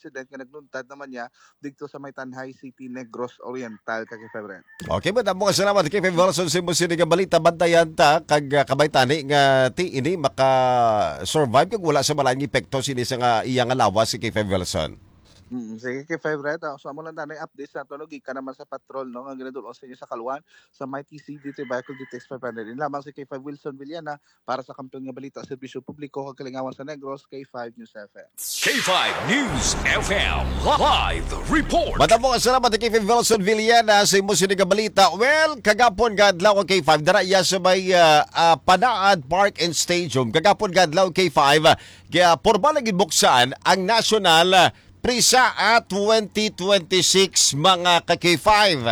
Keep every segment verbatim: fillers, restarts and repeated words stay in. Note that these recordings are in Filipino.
incident nga nagluntad naman niya dito sa may Tanhay City, Negros Oriental kay Febren. Okay, madamo nga salamat kay Feb Wilson sa imong sining nga balita. Bantayan ta kag uh, kabaytani nga ti ini maka-survive kag wala sa malayong epekto sini sa nga iya nga lawas si kay Feb Wilson. Mm, sige kay Febren, uh, so amo lang tanay update sa tunog ka naman sa patrol no nga ginadulong sa inyo sa Kaluan sa may T C D Vehicle Detect Febren. Din lamang si kay Five Wilson Villana para sa kampiyon nga balita sa serbisyo publiko kag kalingawan sa Negros K five News F M. K five News F M Live Report. Madamo nga salamat kay Feb Wilson Villana sa imong sining nga balita. Well, kagapon gadlaw K five dara iya sa may uh, uh, Panaad Park and Stadium. Kagapon gadlaw K five kaya porma lagi buksan ang national uh, Prisa at twenty twenty-six mga ka-K five.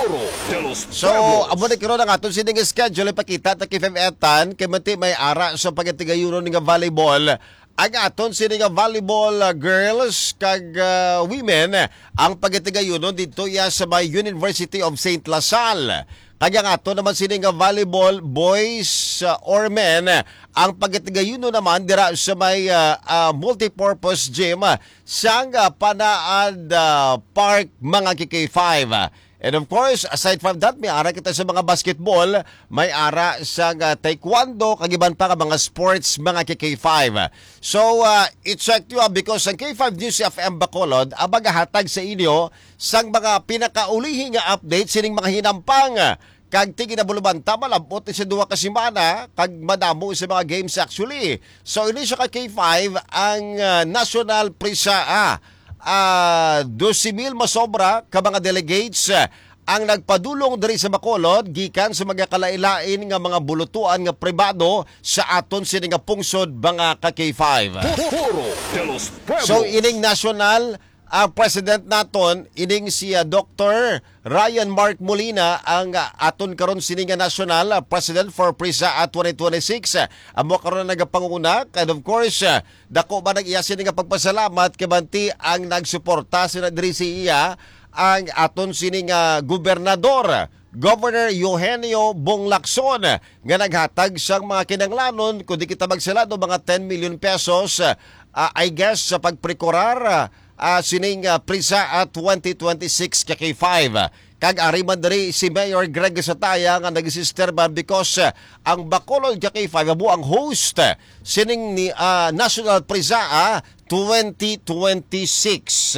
So, amo na karon ang aton sining schedule ipakita ta K five etan kay mati may ara sa pagatigayunon nga volleyball. Ang aton sining nga volleyball uh, girls kag uh, women ang pagatigayunon dito ya sa may University of Saint Lasal. Kaya nga ito naman sining nga volleyball boys uh, or men ang pagkatigayuno naman dira sa may uh, uh, multipurpose gym uh, sang uh, Panaad uh, Park mga K five. And of course, aside from that, may ara kita sa mga basketball, may ara sa uh, taekwondo, kagiban pa ka mga sports, mga K five. So, uh, i-check nyo because ang K five News F M Bacolod, abagahatag sa inyo sang mga pinakaulihi nga update sining mga hinampang kag tigi na bulubanta malambot sa duwa ka semana kag madamo sa mga games actually. So, ini siya ka K five ang uh, National Prisa A. Uh, twelve mil masobra ka mga delegates uh, ang nagpadulong diri sa Bacolod gikan sa mga kalailain nga mga bulutuan nga pribado sa aton sini nga pungsod mga ka K five. So ining national ang uh, president naton ining si uh, Doctor Ryan Mark Molina ang uh, aton karon sini nga national uh, president for Prisa at twenty twenty-six. Uh, amo karon nagapanguna and of course uh, dako ba nag-iya sini nga pagpasalamat kay banti ang nagsuporta sila diri si iya ang aton sini nga gobernador Governor Eugenio Bonglacson nga naghatag sang mga kinanglanon kundi kita magsalado mga ten million pesos uh, I guess sa pagprekorar uh, Uh, sining uh, Prisa at twenty twenty-six ka K five. Kag ari man diri si Mayor Greg Sataya nga nagsisterban because uh, ang Bacolod ka K five abo ang host uh, sining ni uh, National Prisa uh, twenty twenty-six.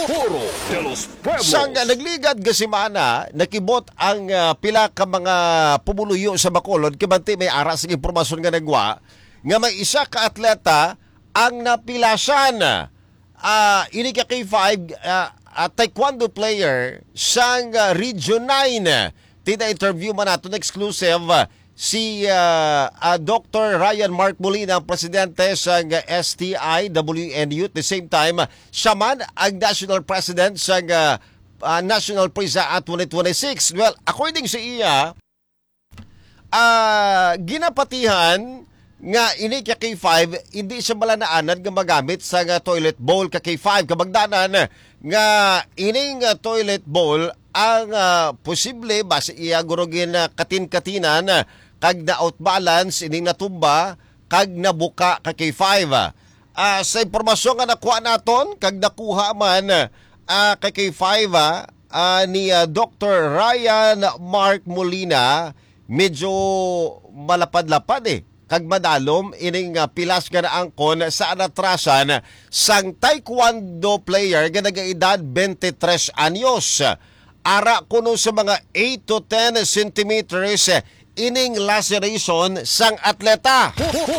Sang uh, nagligad ga semana nakibot ang uh, pila ka mga pumuluyo sa Bacolod kibanti may ara sa impormasyon nga nagwa nga may isa ka atleta ang napilasan. Uh, ini ka K five uh, uh, taekwondo player sang uh, Region nine. Tida interview man nato exclusive uh, si uh, uh, Doctor Ryan Mark Molina, ang presidente sang uh, S T I W N U. At the same time, uh, siya man ang national president sang uh, uh, National Prisa at twenty twenty-six. Well, according sa iya, uh, ginapatihan nga ini ka K five hindi siya malanaanan nga magamit sa nga toilet bowl ka K five kabagdanan nga ining uh, toilet bowl ang uh, posible base iya gurugin uh, katin-katinan uh, kag na outbalance ining natumba kag nabuka ka K five. Uh, sa impormasyon nga nakuha naton kag nakuha man uh, ka K five uh, uh, ni uh, Doctor Ryan Mark Molina medyo malapad-lapad eh kag madalom ining uh, pilas nga naangkon sa anatrasan sang taekwondo player nga nagaedad twenty-tres anyos. Ara kuno sa mga eight to ten centimeters ining laceration sang atleta.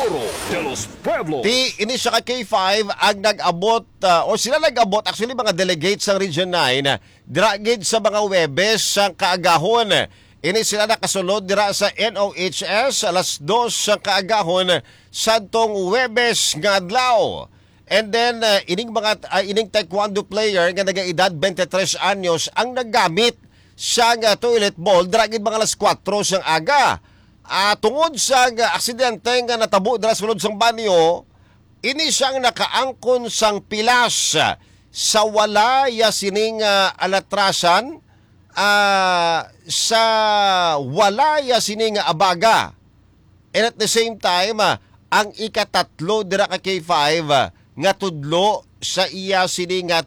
Ti ini siya ka K five ang nag-abot uh, o sila nag-abot actually mga delegates sang Region nine diragid sa mga Webes sang kaagahon. Ini sila nakasunod dira sa N O H S alas dos sa kaagahon sadtong Webes nga adlaw. And then uh, ining mga uh, ining taekwondo player nga nagaedad twenty-tres anyos ang naggamit sa uh, toilet bowl dira gid mga alas kwatro sang aga. Uh, tungod sa uh, aksidente nga natabo dira sa sulod sang banyo, ini siyang nakaangkon sang pilas sa walaya sining uh, alatrasan. Uh, sa walaya sining abaga. And at the same time, uh, ang ikatatlo dira ka K five uh, nga tudlo sa iya sining uh,